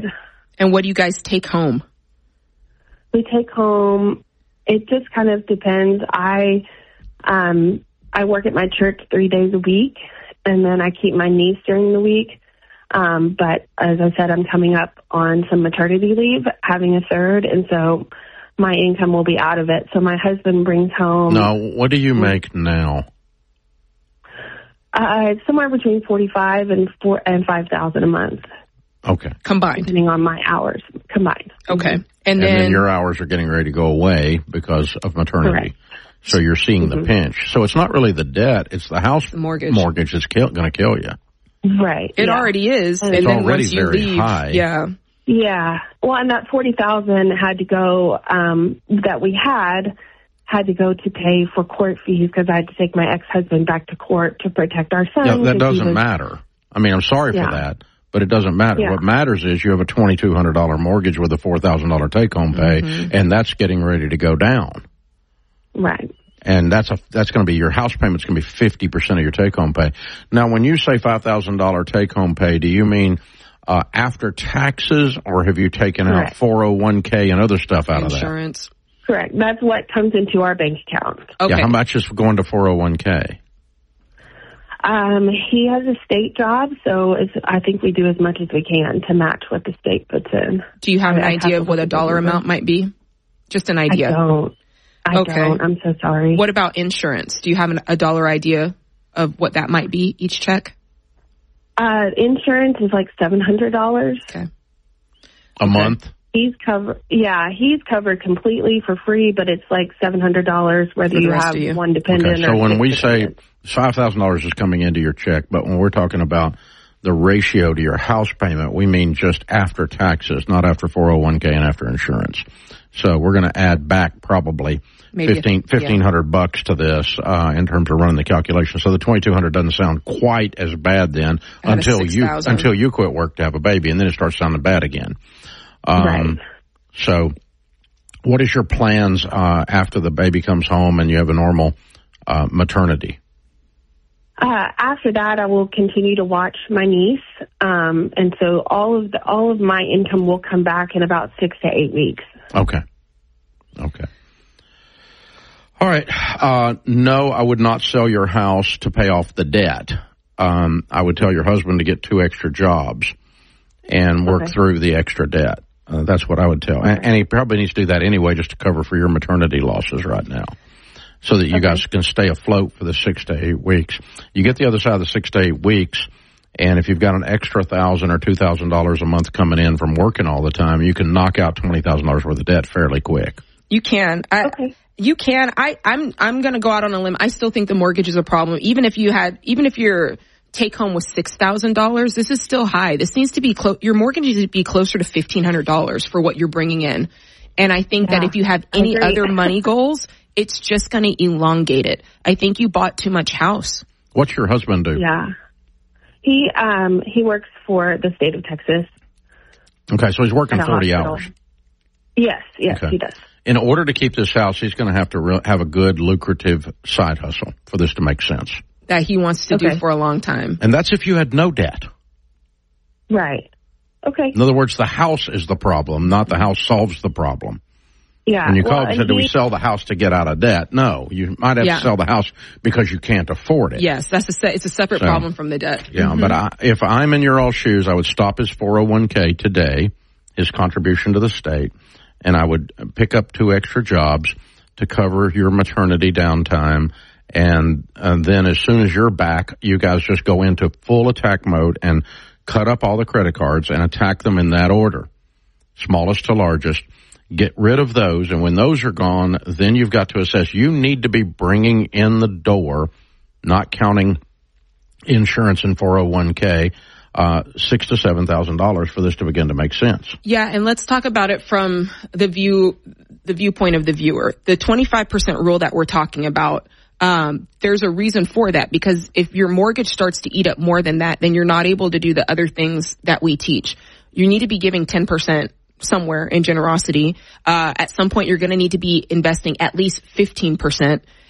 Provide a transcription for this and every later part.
good. And what do you guys take home? We take home, it just kind of depends. I work at my church 3 days a week, and then I keep my niece during the week. But as I said, I'm coming up on some maternity leave, having a third, and so my income will be out of it. So my husband brings home. Now, what do you make now? Somewhere between $45,000 and $5,000 a month. Okay. Combined. Depending on my hours combined. Okay. And then your hours are getting ready to go away because of maternity. Correct. So you're seeing the pinch. So it's not really the debt, it's the house mortgage that's going to kill you. Right. It already is. And it's then already once you very leave, high. Yeah. Well, and that $40,000 had to go, that we had to go to pay for court fees because I had to take my ex-husband back to court to protect our son. Yeah, that doesn't matter. I mean, I'm sorry for that, but it doesn't matter. Yeah. What matters is you have a $2,200 mortgage with a $4,000 take-home pay, and that's getting ready to go down. Right. And that's going to be your house payment's going to be 50% of your take-home pay. Now, when you say $5,000 take-home pay, do you mean after taxes, or have you taken out 401k and other stuff out Insurance. of that? Correct. That's what comes into our bank account. Okay. Yeah, how much is going to 401k? He has a state job, so I think we do as much as we can to match what the state puts in. Do you have an idea of what a dollar amount might be? Just an idea. I don't. I'm so sorry. What about insurance? Do you have a dollar idea of what that might be each check? Insurance is like $700. Okay. A month? He's covered completely for free, but it's like $700 whether you have one dependent or so when we say dependents. $5,000 is coming into your check, but when we're talking about the ratio to your house payment, we mean just after taxes, not after 401k and after insurance. So we're going to add back probably $1,500 to this in terms of running the calculation. So the $2,200 doesn't sound quite as bad then until you quit work to have a baby, and then it starts sounding bad again. Right. So what is your plans after the baby comes home and you have a normal maternity? After that, I will continue to watch my niece, and so all of my income will come back in about 6 to 8 weeks. Okay. All right. No, I would not sell your house to pay off the debt. I would tell your husband to get 2 extra jobs and work through the extra debt. That's what I would tell. And he probably needs to do that anyway just to cover for your maternity losses right now, so that you guys can stay afloat for the 6 to 8 weeks. You get the other side of the 6 to 8 weeks, and if you've got an extra $1,000 or $2,000 a month coming in from working all the time, you can knock out $20,000 worth of debt fairly quick. You can. You can. I'm going to go out on a limb. I still think the mortgage is a problem. Even if your take home was $6,000, this is still high. This needs to be your mortgage needs to be closer to $1,500 for what you're bringing in. And I think that if you have any other money goals, it's just going to elongate it. I think you bought too much house. What's your husband do? Yeah. He works for the state of Texas. Okay, so he's working 40 hours. Yes, okay. He does. In order to keep this house, he's going to have to have a good, lucrative side hustle for this to make sense. That he wants to do for a long time. And that's if you had no debt. Right. Okay. In other words, the house is the problem, not the house solves the problem. Yeah. When you called and said, do we sell the house to get out of debt? No, you might have to sell the house because you can't afford it. Yes, it's a separate problem from the debt. Yeah, but if I'm in your all shoes, I would stop his 401k today, his contribution to the state, and I would pick up 2 extra jobs to cover your maternity downtime. And then as soon as you're back, you guys just go into full attack mode and cut up all the credit cards and attack them in that order, smallest to largest. Get rid of those, and when those are gone, then you've got to assess. You need to be bringing in the door, not counting insurance and 401k, $6,000 to $7,000 for this to begin to make sense. Yeah, and let's talk about it from the viewpoint of the viewer. The 25% rule that we're talking about, there's a reason for that, because if your mortgage starts to eat up more than that, then you're not able to do the other things that we teach. You need to be giving 10% somewhere in generosity. At some point, you're going to need to be investing at least 15%.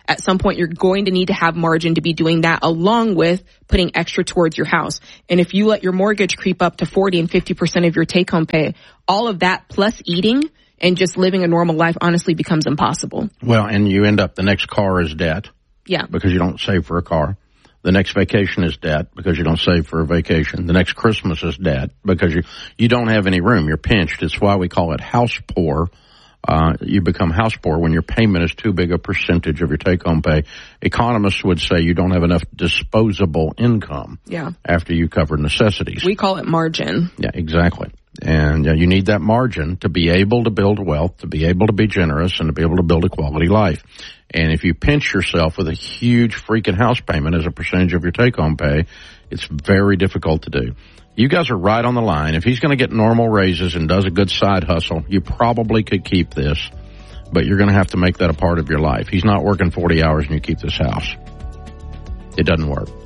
At some point, you're going to need to have margin to be doing that along with putting extra towards your house. And if you let your mortgage creep up to 40 and 50% of your take-home pay, all of that plus eating and just living a normal life honestly becomes impossible. Well, and you end up, the next car is debt. Yeah. Because you don't save for a car. The next vacation is debt because you don't save for a vacation. The next Christmas is debt because you don't have any room. You're pinched. It's why we call it house poor. You become house poor when your payment is too big a percentage of your take-home pay. Economists would say you don't have enough disposable income. Yeah. After you cover necessities. We call it margin. Yeah, exactly. And you need that margin to be able to build wealth, to be able to be generous, and to be able to build a quality life. And if you pinch yourself with a huge freaking house payment as a percentage of your take-home pay, it's very difficult to do. You guys are right on the line. If he's going to get normal raises and does a good side hustle, you probably could keep this, but you're going to have to make that a part of your life. He's not working 40 hours and you keep this house. It doesn't work.